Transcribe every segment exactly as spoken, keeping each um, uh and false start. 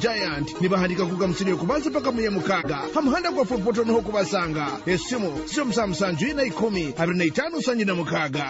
Giant nibahandika kuga msini okubanza paka muye mukaga hamuhanda kwa fopoto noho kubasanga esimu sio msamsanju ina ikumi abiri na itanu sanji na mukaga.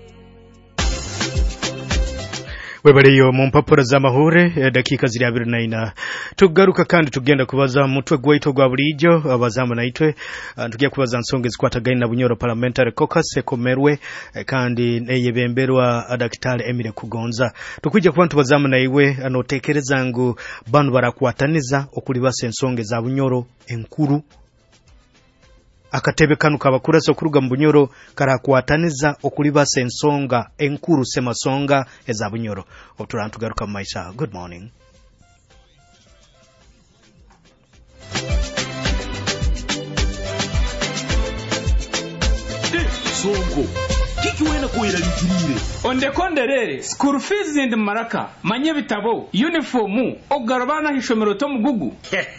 Webariyo mu mpapuro z'amahure dakika ziri abiri na ina tugaruka kandi tugenda kubaza mutwe gwaito gwa bulijo abazamu naitwe tugiye kubaza nsonge zikwataganye na Bunyoro Parliamentary Caucus ekomerwe kandi neyebemberwa Daktari Emile Kugonza tukujja kubantu bazamu naiwe anotekereza ngo banu barakwataniza okuli base nsonge za Bunyoro enkuru akatebe kanu kabakurasa okuruga mu Bunyoro karakwataniza okuli base ensonga enkuru semasonga eza Bunyoro oturantu garuka mu maisha. Good morning. Songo kiki wena kuira litirire onde konderere school fees and maraka manye bitabo uniform ogarabana hishomero to mugugu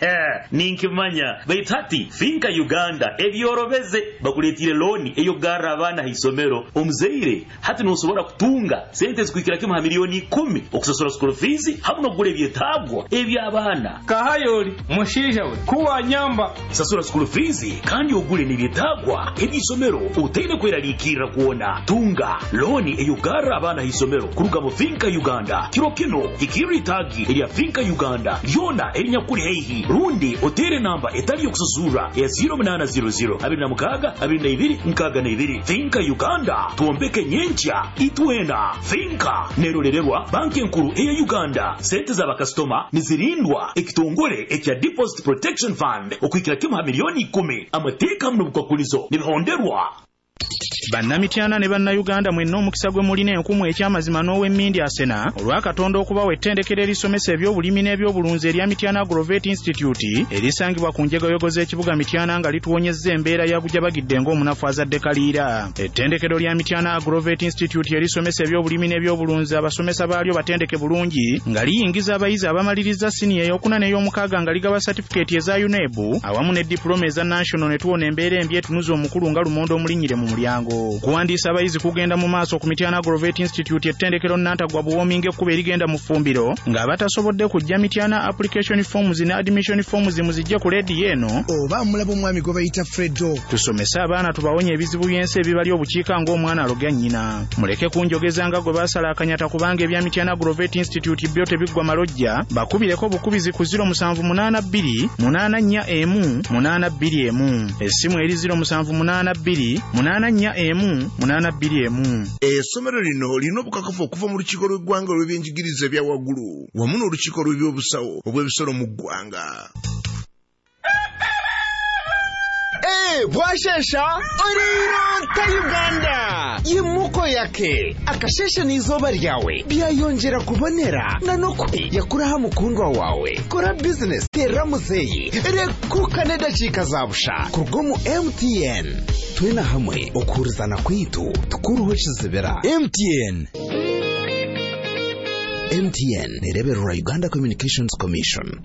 ninki manya baitati finka Uganda ebyorobeze bakuletire loan eyo garabana hisomero omzeire hati no sobora kutunga sente zikwikira kimha milioni kumi okusasura school fees habuno gure byetagwa ebyabana kahayoli mushija we kuwa nyamba sasura school fees kandi ogure ni byetagwa ebisomero utende kwera likira kuona tunga loni eyugara abana hisomero kuruga mu finka Uganda kiro kino ikiri tagi ya finka Uganda yona elinyakuri heihi rundi otere namba etali yokusuzura ya zero nane zero zero abiri na mukaga abiri na ibiri mukaga na ibiri finka Uganda tuombeke nyencha itwena finka nerorererwa banki nkuru eya Uganda sente za bakastoma nizirindwa ekitongole ekya Deposit Protection Fund okwikira kimha milioni kumi amateka mno bukakulizo nibihonderwa. Bannamitiana ne banna Uganda mwenna omukisa gwe muline enkumu ekyamazima n'owe Mindi Asena olwakatonda okubawa ettendekero erisomesa ebyobulimi n'ebyobulunzi erya Mitiana Agrovet Institute erisangibwa ku njegoyogo z'ekibuga Mitiana nga lituwonyezza embeera ya bujabagidde ng'omunafu azadde kaliira. Ettendekero lya Mitiana Agrovet Institute erisomesa ebyobulimi n'ebyobulunzi abasomesa baalyo batendeke bulungi nga liyingiza abayizi abamaliriza siniya ey'okuna n'ey'omukaaga nga ligaba certificate eza U N E B awamu ne diploma eza national ne tuwona embeera embi etunuza omukulu nga lumondo omulinyire mu mulyango. Kuwandiisa abayizi kugenda mu maaso ku Mitiana Agrovet Institute ettendekero Nantagwa buwominga ekkuba erigenda mu ffumbiro nga batasobodde kujja Mitiana application forms ne admission forms muzijja ku ledi eno oba mulabo mwami gwe bayita Fredo tusomesa abaana tubawonye ebizibu by'ensi ebibali obukiika ng'omwana aloga nnyina muleke kunjogeza nga gwe basala akanyata kubanga ebya Mitiana Agrovet Institute byo tebiggwa malojja bakubireko bukubizi ku zero musanvu munaana bbiri munaana nnya emu munaana bbiri emu essimu eri zero musanvu munaana bbiri munaana nnya emu munaana bbiri emu. Essomero lino lino obukakafu okuva mu lukiiko lw'eggwanga olw'ebyenjigiriza ebya waggulu wamu n'olukiiko lw'ebyobusawo obw'ebisolo mu ggwanga. Eh, bwashesha orironta Uganda yimuko yake akashesha n'izuba ryawe byayongera kubonera na nokuri yakuraho mukundwa wawe kora business tera muzeyi rekuka ne dakika zabusha kurgomu M T N twena hamwe okurizana kwitu tukuruho kizibera M T N. M T N nereberera Uganda Communications Commission.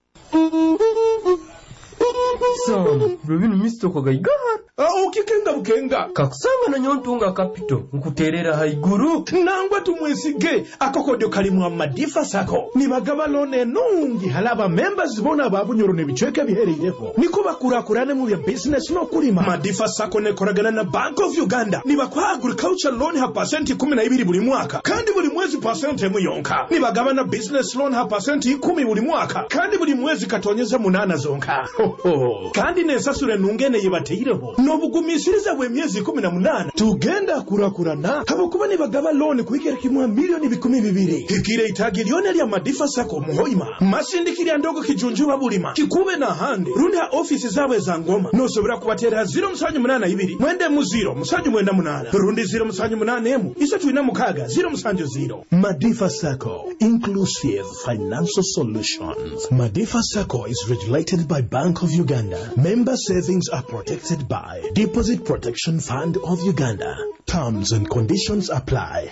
So, Rubinu misto kwa gaigahar. Ah, ukikenga bukenga. Kakusanga na nyontunga kapito. Nkuterera haiguru. Nangwa tumwesige. Akokodyo kalimu Madifa Sacco. Nibagaba lone nungi halaba members bona babunyoro nebichweke bihereyeho. Nikuba kurakurane mu ya business no kulima. Madifa Sacco nekoragana na Bank of Uganda. Nibakwa agriculture loan ha percent kumi na ibiri buli mwaka. Kandi buli mwezi percent emu yonka. Nibagaba na business loan ha percent kumi buli mwaka. Kandi buli mwezi katonyeza munana zonka. Ho ho. Kandi nesasure nungene yibateireho. Nobugumisiriza bwe myezi kumi na munana tugenda kurakurana habukuba nibagaba loan kuikira kimwa milioni bikumi bibiri kikire itagi lyone lya Madifa Sacco muhoima masindikira ndogo kijunjuba bulima kikube na hande rundi ha office zawe za Ngoma nosobera kubatera zero musanyu munana ibiri mwende mu zero musanyu mwenda munana rundi zero musanyu munana emu isatu ina mukaga zero musanyu zero. Madifa Sacco, inclusive financial solutions. Madifa Sacco is regulated by Bank of Uganda. Member savings are protected by Deposit Protection Fund of Uganda. Terms and conditions apply.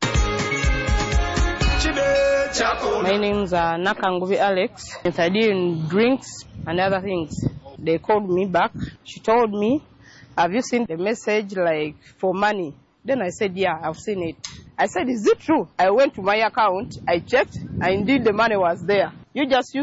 My name's uh, Nakangubi Alex. If I did in drinks and other things, they called me back. She told me, have you seen the message like for money? Then I said, yeah, I've seen it. I said, is it true? I went to my account, I checked, and indeed the money was there. You just use